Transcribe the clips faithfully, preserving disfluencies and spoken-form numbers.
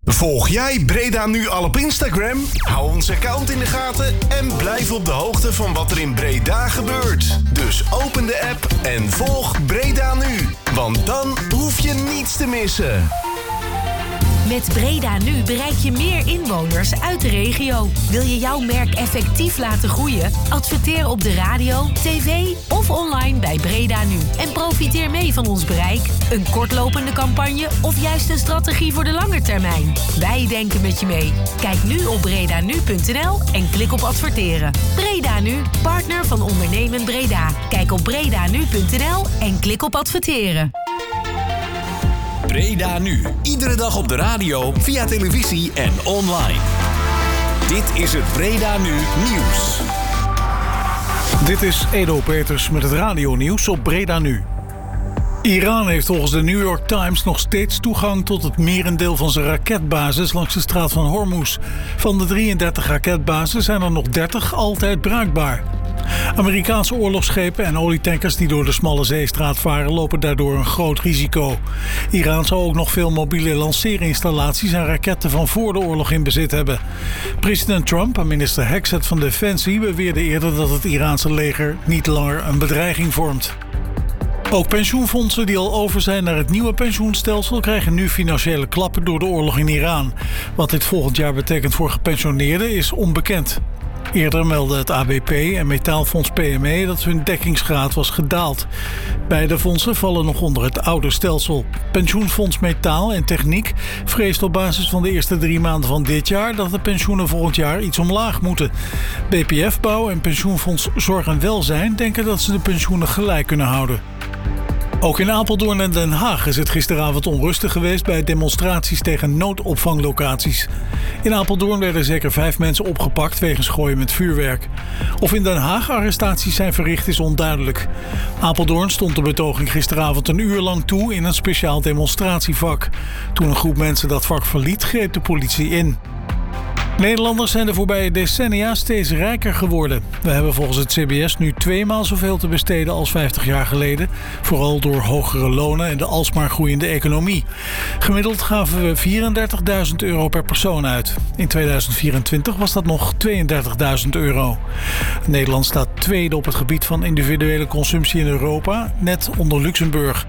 Volg jij Breda Nu al op Instagram? Hou ons account in de gaten en blijf op de hoogte van wat er in Breda gebeurt. Dus open de app en volg Breda Nu. Want dan hoef je niets te missen. Met Breda Nu bereik je meer inwoners uit de regio. Wil je jouw merk effectief laten groeien? Adverteer op de radio, tv of online bij Breda Nu. En profiteer mee van ons bereik. Een kortlopende campagne of juist een strategie voor de lange termijn. Wij denken met je mee. Kijk nu op bredanu punt n l en klik op adverteren. Breda Nu, partner van Ondernemen Breda. Kijk op bredanu punt n l en klik op adverteren. Breda Nu. Iedere dag op de radio, via televisie en online. Dit is het Breda Nu Nieuws. Dit is Edo Peters met het radionieuws op Breda Nu. Iran heeft volgens de New York Times nog steeds toegang tot het merendeel van zijn raketbases langs de straat van Hormuz. Van de drieëndertig raketbases zijn er nog dertig altijd bruikbaar. Amerikaanse oorlogsschepen en olietankers die door de smalle zeestraat varen lopen daardoor een groot risico. Iran zou ook nog veel mobiele lanceerinstallaties en raketten van voor de oorlog in bezit hebben. President Trump en minister Hexet van Defensie beweerden eerder dat het Iraanse leger niet langer een bedreiging vormt. Ook pensioenfondsen die al over zijn naar het nieuwe pensioenstelsel krijgen nu financiële klappen door de oorlog in Iran. Wat dit volgend jaar betekent voor gepensioneerden is onbekend. Eerder meldde het A B P en Metaalfonds P M E dat hun dekkingsgraad was gedaald. Beide fondsen vallen nog onder het oude stelsel. Pensioenfonds Metaal en Techniek vreest op basis van de eerste drie maanden van dit jaar dat de pensioenen volgend jaar iets omlaag moeten. B P F Bouw en Pensioenfonds Zorg en Welzijn denken dat ze de pensioenen gelijk kunnen houden. Ook in Apeldoorn en Den Haag is het gisteravond onrustig geweest bij demonstraties tegen noodopvanglocaties. In Apeldoorn werden zeker vijf mensen opgepakt wegens gooien met vuurwerk. Of in Den Haag arrestaties zijn verricht is onduidelijk. Apeldoorn stond de betoging gisteravond een uur lang toe in een speciaal demonstratievak. Toen een groep mensen dat vak verliet, greep de politie in. Nederlanders zijn de voorbije decennia steeds rijker geworden. We hebben volgens het C B S nu tweemaal zoveel te besteden als vijftig jaar geleden. Vooral door hogere lonen en de alsmaar groeiende economie. Gemiddeld gaven we vierendertigduizend euro per persoon uit. In tweeduizend vierentwintig was dat nog tweeëndertigduizend euro. Nederland staat tweede op het gebied van individuele consumptie in Europa, net onder Luxemburg.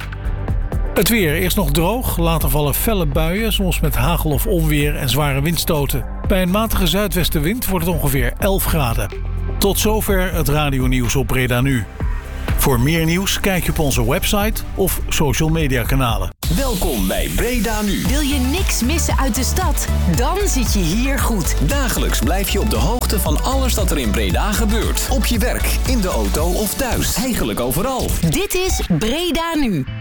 Het weer, eerst nog droog, later vallen felle buien, soms met hagel of onweer en zware windstoten. Bij een matige zuidwestenwind wordt het ongeveer elf graden. Tot zover het radionieuws op Breda Nu. Voor meer nieuws kijk je op onze website of social media kanalen. Welkom bij Breda Nu. Wil je niks missen uit de stad? Dan zit je hier goed. Dagelijks blijf je op de hoogte van alles dat er in Breda gebeurt. Op je werk, in de auto of thuis. Eigenlijk overal. Dit is Breda Nu.